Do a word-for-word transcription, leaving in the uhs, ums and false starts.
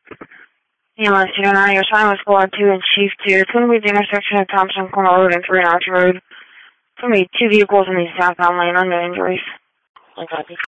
Ambulance two oh nine, your sign was Squad two and Chief two. It's going to be the intersection of Thompson Corner Road and three Arch Road. It's going to be two vehicles in the southbound lane, unknown injuries. I copy.